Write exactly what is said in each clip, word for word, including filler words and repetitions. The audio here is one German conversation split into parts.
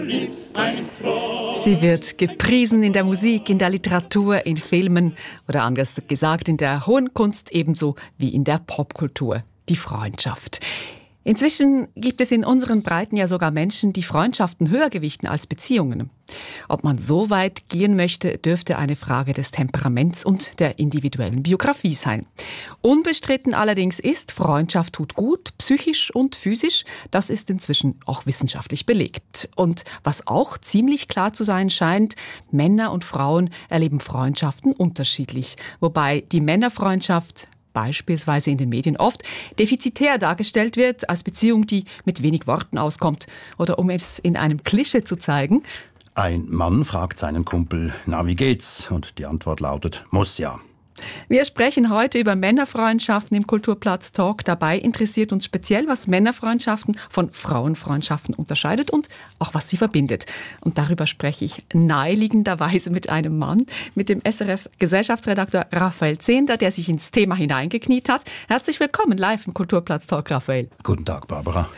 Sie wird gepriesen in der Musik, in der Literatur, in Filmen oder anders gesagt in der hohen Kunst ebenso wie in der Popkultur. Die Freundschaft. Inzwischen gibt es in unseren Breiten ja sogar Menschen, die Freundschaften höher gewichten als Beziehungen. Ob man so weit gehen möchte, dürfte eine Frage des Temperaments und der individuellen Biografie sein. Unbestritten allerdings ist, Freundschaft tut gut, psychisch und physisch. Das ist inzwischen auch wissenschaftlich belegt. Und was auch ziemlich klar zu sein scheint, Männer und Frauen erleben Freundschaften unterschiedlich. Wobei die Männerfreundschaft beispielsweise in den Medien oft defizitär dargestellt wird, als Beziehung, die mit wenig Worten auskommt. Oder um es in einem Klischee zu zeigen: Ein Mann fragt seinen Kumpel, na, wie geht's? Und die Antwort lautet, muss ja. Wir sprechen heute über Männerfreundschaften im Kulturplatz Talk. Dabei interessiert uns speziell, was Männerfreundschaften von Frauenfreundschaften unterscheidet und auch was sie verbindet. Und darüber spreche ich naheliegenderweise mit einem Mann, mit dem S R F-Gesellschaftsredakteur Raphael Zehnder, der sich ins Thema hineingekniet hat. Herzlich willkommen live im Kulturplatz Talk, Raphael. Guten Tag, Barbara.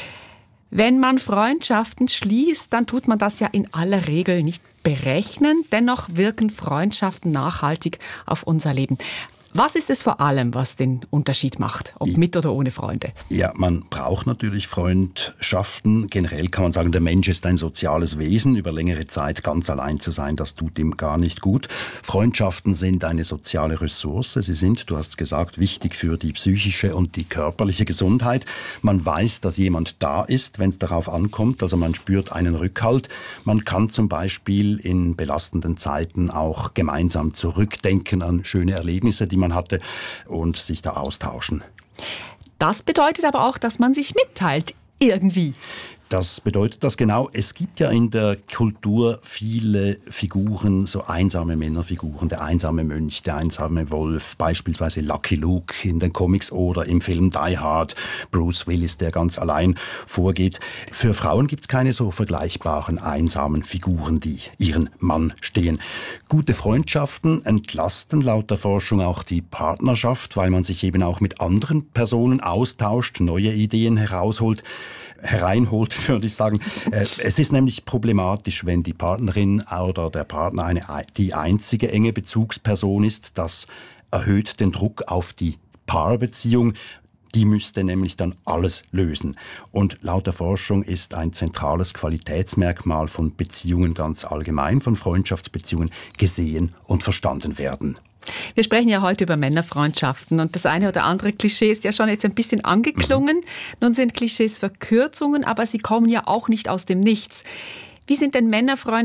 Wenn man Freundschaften schließt, dann tut man das ja in aller Regel nicht berechnen. Dennoch wirken Freundschaften nachhaltig auf unser Leben. Was ist es vor allem, was den Unterschied macht, ob mit oder ohne Freunde? Ja, man braucht natürlich Freundschaften. Generell kann man sagen, der Mensch ist ein soziales Wesen. Über längere Zeit ganz allein zu sein, das tut ihm gar nicht gut. Freundschaften sind eine soziale Ressource. Sie sind, du hast gesagt, wichtig für die psychische und die körperliche Gesundheit. Man weiß, dass jemand da ist, wenn es darauf ankommt. Also man spürt einen Rückhalt. Man kann zum Beispiel in belastenden Zeiten auch gemeinsam zurückdenken an schöne Erlebnisse, die man hatte, und sich da austauschen. Das bedeutet aber auch, dass man sich mitteilt, irgendwie. Das bedeutet das genau. Es gibt ja in der Kultur viele Figuren, so einsame Männerfiguren. Der einsame Mönch, der einsame Wolf, beispielsweise Lucky Luke in den Comics oder im Film Die Hard, Bruce Willis, der ganz allein vorgeht. Für Frauen gibt es keine so vergleichbaren einsamen Figuren, die ihren Mann stehen. Gute Freundschaften entlasten laut der Forschung auch die Partnerschaft, weil man sich eben auch mit anderen Personen austauscht, neue Ideen herausholt. hereinholt, würde ich sagen. Es ist nämlich problematisch, wenn die Partnerin oder der Partner eine, die einzige enge Bezugsperson ist. Das erhöht den Druck auf die Paarbeziehung. Die müsste nämlich dann alles lösen. Und laut der Forschung ist ein zentrales Qualitätsmerkmal von Beziehungen ganz allgemein, von Freundschaftsbeziehungen, gesehen und verstanden werden. Wir sprechen ja heute über Männerfreundschaften und das eine oder andere Klischee ist ja schon jetzt ein bisschen angeklungen. Mhm. Nun sind Klischees Verkürzungen, aber sie kommen ja auch nicht aus dem Nichts. Wie sind denn Männerfreundschaften